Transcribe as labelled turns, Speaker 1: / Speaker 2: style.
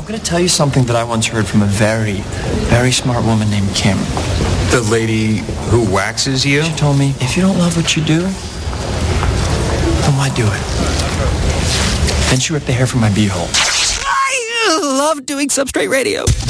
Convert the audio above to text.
Speaker 1: I'm going to tell you something that I once heard from a very, very smart woman named Kim.
Speaker 2: The lady who waxes you?
Speaker 1: She told me, if you don't love what you do, then why do it? Then she ripped the hair from my beehole.
Speaker 3: I love doing Substrate Radio.